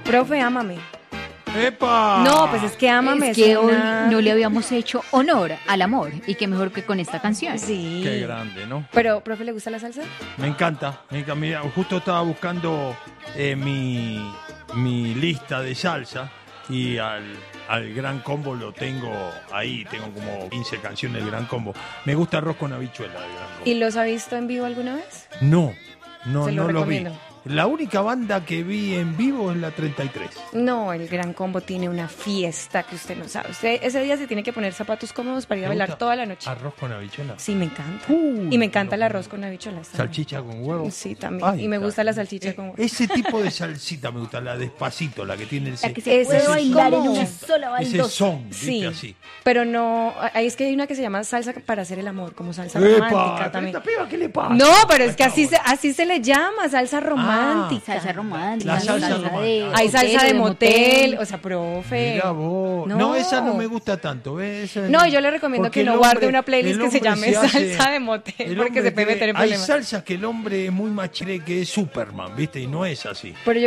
Profe, ámame. ¡Epa! No, pues es que ámame. Es que suena- hoy no le habíamos hecho honor al amor. Y qué mejor que con esta canción. Sí. Qué grande, ¿no? Pero, profe, ¿le gusta la salsa? Me encanta. Mira, justo estaba buscando mi lista de salsa y al Gran Combo lo tengo ahí. Tengo como 15 canciones del Gran Combo. Me gusta arroz con habichuela del Gran Combo. ¿Y los ha visto en vivo alguna vez? No Se lo lo vi. recomiendo. La única banda que vi en vivo es la 33. No, el Gran Combo tiene una fiesta que usted no sabe. Usted ese día se tiene que poner zapatos cómodos para ir a ¿Te bailar gusta toda la noche. Arroz con habichuela. Sí, me encanta. Uy, Y me encanta el no. arroz con habichuelas. también. Salchicha con huevo. Sí, también. Ay, Y me gusta la está. salchicha con huevo. Ese tipo de salsita me gusta, la despacito, la que tiene ese, La que se Ese puede es bailar en como- una sola ese baldosa. son, ¿viste? Sí, Así. pero no, ahí es que hay una que se llama salsa para hacer el amor, como salsa ¡Epa! romántica también. ¿Esta piba qué le pasa? No, pero es que así se le llama, salsa romántica. Salsa romántica. La salsa romántica. Hay salsa de motel, motel. o sea, profe. Mira vos. No, esa no me gusta tanto. ¿Ves? Esa No, es- yo le recomiendo porque que no el guarde hombre- una playlist el que se hombre llame hace- salsa de motel, el porque hombre se puede cree- meter en Hay problemas. salsas que el hombre es muy machire, que es Superman, ¿viste? Y no es así. Pero yo